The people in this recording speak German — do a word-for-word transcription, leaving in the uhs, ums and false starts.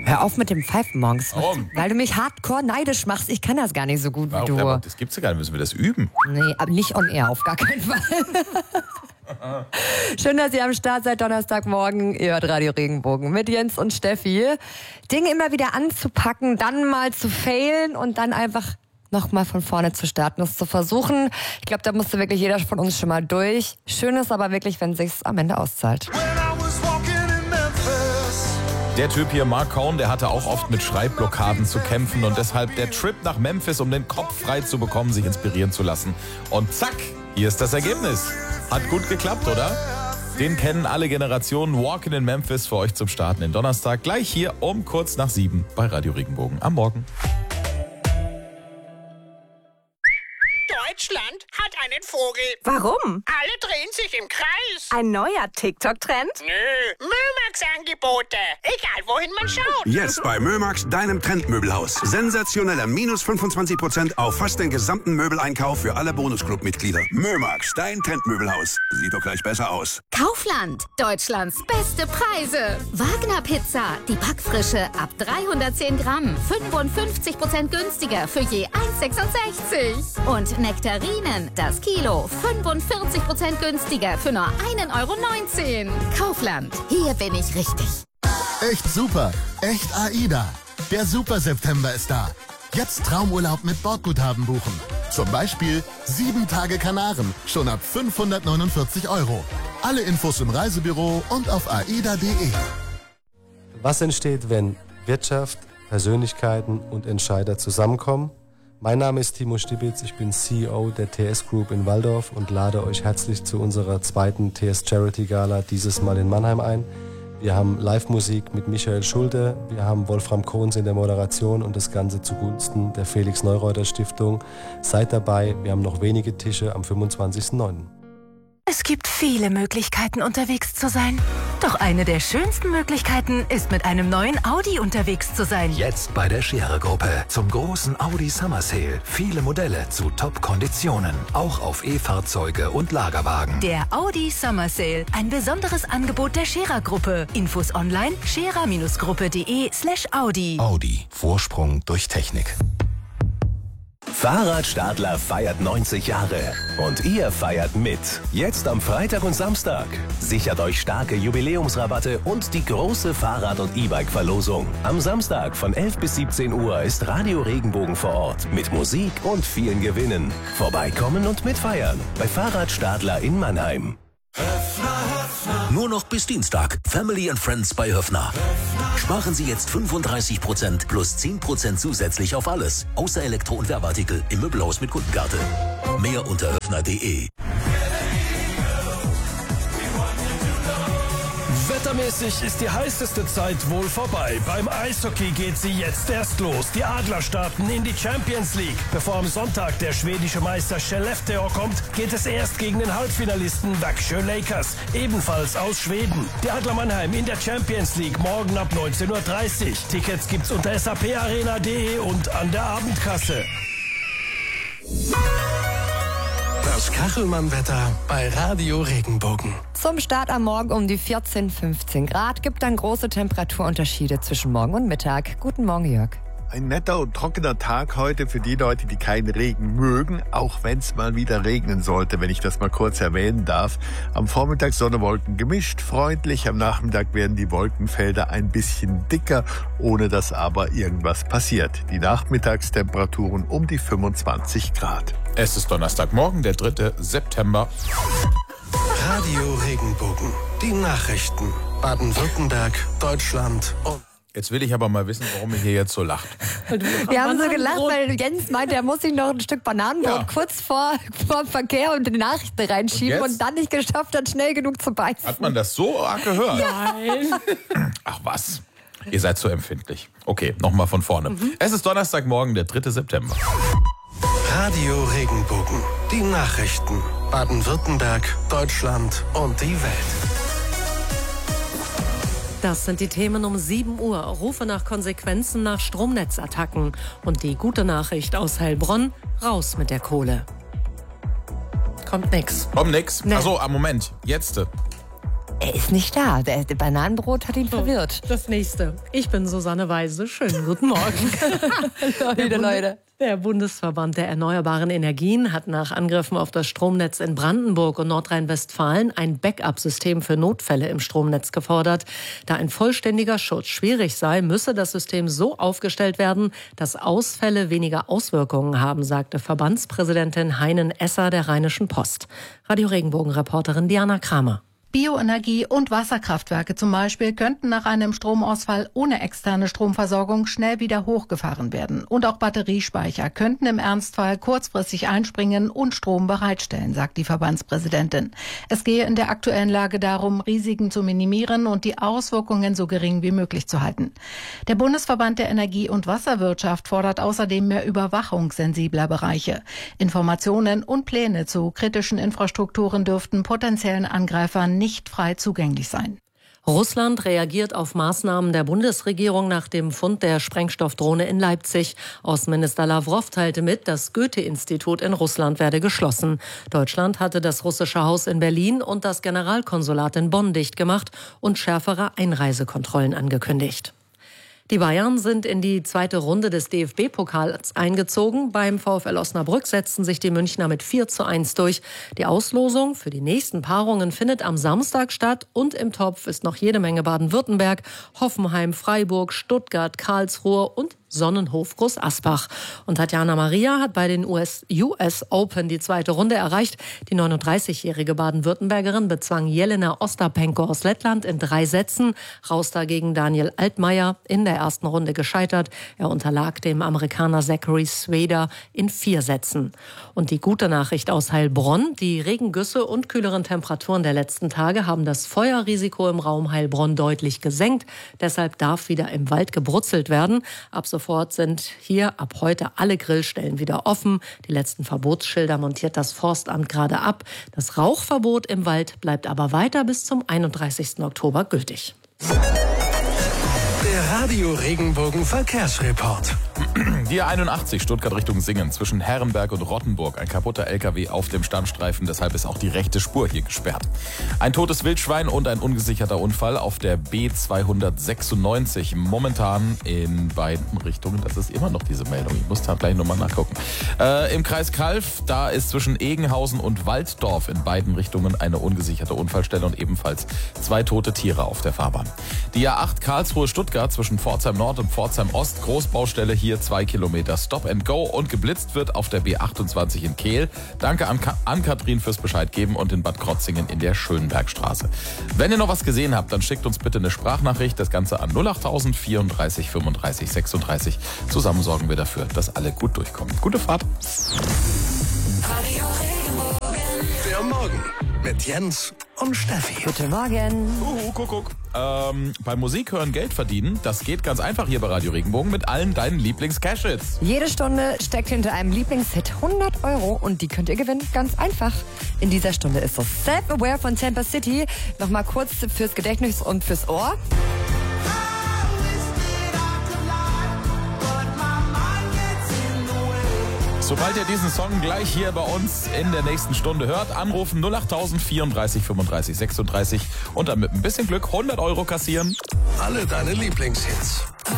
Hör auf mit dem Pfeifen morgens. Warum? Weil du mich hardcore neidisch machst. Ich kann das gar nicht so gut wie Warum? du. Aber das gibt's ja gar nicht. Müssen wir das üben? Nee, aber nicht on air, auf gar keinen Fall. Schön, dass ihr am Start seid, Donnerstagmorgen. Ihr hört Radio Regenbogen mit Jens und Steffi. Dinge immer wieder anzupacken, dann mal zu failen und dann einfach nochmal von vorne zu starten, es zu versuchen. Ich glaube, da musste wirklich jeder von uns schon mal durch. Schön ist aber wirklich, wenn es sich am Ende auszahlt. Der Typ hier, Mark Cohn, der hatte auch oft mit Schreibblockaden zu kämpfen und deshalb der Trip nach Memphis, um den Kopf frei zu bekommen, sich inspirieren zu lassen. Und zack, hier ist das Ergebnis. Hat gut geklappt, oder? Den kennen alle Generationen. Walkin' in Memphis für euch zum Starten den Donnerstag. Gleich hier um kurz nach sieben bei Radio Regenbogen am Morgen. Deutschland hat einen Vogel. Warum? Alle drehen sich im Kreis. Ein neuer TikTok-Trend? Nö, Mömax-Angebote. Egal, wohin man schaut. Jetzt bei Mömax, deinem Trendmöbelhaus. Sensationeller minus fünfundzwanzig Prozent auf fast den gesamten Möbeleinkauf für alle Bonusclub-Mitglieder. Mömax, dein Trendmöbelhaus. Sieht doch gleich besser aus. Kaufland, Deutschlands beste Preise. Wagner Pizza, die Backfrische ab dreihundertzehn Gramm, fünfundfünfzig Prozent günstiger für je eins sechsundsechzig. Und Nektarinen, das Kilo, fünfundvierzig Prozent günstiger für nur ein Euro neunzehn. Kaufland, hier bin ich richtig. Echt super, echt AIDA. Der Super September ist da. Jetzt Traumurlaub mit Bordguthaben buchen. Zum Beispiel sieben Tage Kanaren, schon ab fünfhundertneunundvierzig Euro. Alle Infos im Reisebüro und auf aida punkt de. Was entsteht, wenn Wirtschaft, Persönlichkeiten und Entscheider zusammenkommen? Mein Name ist Timo Stibitz, ich bin C E O der T S Group in Walldorf und lade euch herzlich zu unserer zweiten T S Charity Gala, dieses Mal in Mannheim, ein. Wir haben Live-Musik mit Michael Schulte, wir haben Wolfram Kohns in der Moderation und das Ganze zugunsten der Felix-Neureuter-Stiftung. Seid dabei, wir haben noch wenige Tische am fünfundzwanzigsten neunten Es gibt viele Möglichkeiten, unterwegs zu sein. Doch eine der schönsten Möglichkeiten ist, mit einem neuen Audi unterwegs zu sein. Jetzt bei der Scherer-Gruppe zum großen Audi Summer Sale. Viele Modelle zu Top-Konditionen. Auch auf E-Fahrzeuge und Lagerwagen. Der Audi Summer Sale. Ein besonderes Angebot der Scherer-Gruppe. Infos online scherer-gruppe.de slash Audi. Audi. Vorsprung durch Technik. Fahrradstadler feiert neunzig Jahre und ihr feiert mit. Jetzt am Freitag und Samstag. Sichert euch starke Jubiläumsrabatte und die große Fahrrad- und E-Bike-Verlosung. Am Samstag von elf bis siebzehn Uhr ist Radio Regenbogen vor Ort mit Musik und vielen Gewinnen. Vorbeikommen und mitfeiern bei Fahrradstadler in Mannheim. Nur noch bis Dienstag. Family and Friends bei Höffner. Sparen Sie jetzt fünfunddreißig Prozent plus zehn Prozent zusätzlich auf alles. Außer Elektro- und Werbeartikel im Möbelhaus mit Kundenkarte. Mehr unter höffner punkt de. Wettermäßig ist die heißeste Zeit wohl vorbei. Beim Eishockey geht sie jetzt erst los. Die Adler starten in die Champions League. Bevor am Sonntag der schwedische Meister Skellefteå kommt, geht es erst gegen den Halbfinalisten Växjö Lakers, ebenfalls aus Schweden. Die Adler Mannheim in der Champions League morgen ab neunzehn Uhr dreißig. Tickets gibt's unter s a p arena punkt de und an der Abendkasse. Das Kachelmann-Wetter bei Radio Regenbogen. Zum Start am Morgen um die vierzehn, fünfzehn Grad. Gibt dann große Temperaturunterschiede zwischen Morgen und Mittag. Guten Morgen, Jörg. Ein netter und trockener Tag heute für die Leute, die keinen Regen mögen, auch wenn es mal wieder regnen sollte, wenn ich das mal kurz erwähnen darf. Am Vormittag Sonne, Wolken gemischt, freundlich. Am Nachmittag werden die Wolkenfelder ein bisschen dicker, ohne dass aber irgendwas passiert. Die Nachmittagstemperaturen um die fünfundzwanzig Grad. Es ist Donnerstagmorgen, der dritte September. Radio Regenbogen. Die Nachrichten. Baden-Württemberg, Deutschland und... Jetzt will ich aber mal wissen, warum ihr hier jetzt so lacht. Wir haben so gelacht, weil Jens meinte, er muss sich noch ein Stück Bananenbrot ja. kurz vor, vor dem Verkehr und die Nachrichten reinschieben und, und dann nicht geschafft hat, schnell genug zu beißen. Hat man das so arg gehört? Nein. Ach was, ihr seid so empfindlich. Okay, nochmal von vorne. Mhm. Es ist Donnerstagmorgen, der dritte September. Radio Regenbogen. Die Nachrichten. Baden-Württemberg, Deutschland und die Welt. Das sind die Themen um sieben Uhr. Rufe nach Konsequenzen nach Stromnetzattacken. Und die gute Nachricht aus Heilbronn, raus mit der Kohle. Kommt nix. Kommt nix? Nee. Achso, am Moment, jetzt. Er ist nicht da. Der, der Bananenbrot hat ihn So, verwirrt. Das nächste. Ich bin Susanne Weise. Schönen guten Morgen. Leute, der Leute. Der Bundesverband der Erneuerbaren Energien hat nach Angriffen auf das Stromnetz in Brandenburg und Nordrhein-Westfalen ein Backup-System für Notfälle im Stromnetz gefordert. Da ein vollständiger Schutz schwierig sei, müsse das System so aufgestellt werden, dass Ausfälle weniger Auswirkungen haben, sagte Verbandspräsidentin Heinen Esser der Rheinischen Post. Radio Regenbogen-Reporterin Diana Kramer. Bioenergie- und Wasserkraftwerke zum Beispiel könnten nach einem Stromausfall ohne externe Stromversorgung schnell wieder hochgefahren werden. Und auch Batteriespeicher könnten im Ernstfall kurzfristig einspringen und Strom bereitstellen, sagt die Verbandspräsidentin. Es gehe in der aktuellen Lage darum, Risiken zu minimieren und die Auswirkungen so gering wie möglich zu halten. Der Bundesverband der Energie- und Wasserwirtschaft fordert außerdem mehr Überwachung sensibler Bereiche. Informationen und Pläne zu kritischen Infrastrukturen dürften potenziellen Angreifern nicht nicht frei zugänglich sein. Russland reagiert auf Maßnahmen der Bundesregierung nach dem Fund der Sprengstoffdrohne in Leipzig. Außenminister Lawrow teilte mit, das Goethe-Institut in Russland werde geschlossen. Deutschland hatte das russische Haus in Berlin und das Generalkonsulat in Bonn dicht gemacht und schärfere Einreisekontrollen angekündigt. Die Bayern sind in die zweite Runde des D F B-Pokals eingezogen. Beim VfL Osnabrück setzten sich die Münchner mit vier zu eins durch. Die Auslosung für die nächsten Paarungen findet am Samstag statt. Und im Topf ist noch jede Menge Baden-Württemberg, Hoffenheim, Freiburg, Stuttgart, Karlsruhe und Sonnenhof Groß Asbach. Und Tatjana Maria hat bei den U S U S Open die zweite Runde erreicht. Die neununddreißigjährige Baden-Württembergerin bezwang Jelena Ostapenko aus Lettland in drei Sätzen. Raus dagegen Daniel Altmaier, in der ersten Runde gescheitert. Er unterlag dem Amerikaner Zachary Swader in vier Sätzen. Und die gute Nachricht aus Heilbronn: Die Regengüsse und kühleren Temperaturen der letzten Tage haben das Feuerrisiko im Raum Heilbronn deutlich gesenkt. Deshalb darf wieder im Wald gebrutzelt werden. Ab sofort sind hier ab heute alle Grillstellen wieder offen. Die letzten Verbotsschilder montiert das Forstamt gerade ab. Das Rauchverbot im Wald bleibt aber weiter bis zum einunddreißigsten Oktober gültig. Der Radio Regenbogen Verkehrsreport. Die A einundachtzig Stuttgart Richtung Singen zwischen Herrenberg und Rottenburg. Ein kaputter L K W auf dem Standstreifen, deshalb ist auch die rechte Spur hier gesperrt. Ein totes Wildschwein und ein ungesicherter Unfall auf der B zweihundertsechsundneunzig. Momentan in beiden Richtungen. Das ist immer noch diese Meldung. Ich muss da gleich nochmal nachgucken. Äh, Im Kreis Kalf, da ist zwischen Egenhausen und Walddorf in beiden Richtungen eine ungesicherte Unfallstelle und ebenfalls zwei tote Tiere auf der Fahrbahn. Die A acht Karlsruhe Stuttgart zwischen Pforzheim Nord und Pforzheim Ost. Großbaustelle hier zwei Kilometer Stop and Go und geblitzt wird auf der B achtundzwanzig in Kehl. Danke an, Ka- an Katrin fürs Bescheid geben und in Bad Krotzingen in der Schönbergstraße. Wenn ihr noch was gesehen habt, dann schickt uns bitte eine Sprachnachricht. Das Ganze an null achttausend vierunddreißig fünfunddreißig sechsunddreißig. Zusammen sorgen wir dafür, dass alle gut durchkommen. Gute Fahrt. Der Morgen mit Jens und Steffi. Guten Morgen. Uh, guck, guck. Ähm, beim Musik hören Geld verdienen, das geht ganz einfach hier bei Radio Regenbogen mit allen deinen Lieblings-Cash-Hits. Jede Stunde steckt hinter einem Lieblingshit hundert Euro und die könnt ihr gewinnen. Ganz einfach. In dieser Stunde ist das Self-Aware von Tampa City. Nochmal kurz fürs Gedächtnis und fürs Ohr. Sobald ihr diesen Song gleich hier bei uns in der nächsten Stunde hört, anrufen null achttausend vierunddreißig fünfunddreißig sechsunddreißig und dann mit ein bisschen Glück hundert Euro kassieren. Alle deine Lieblingshits.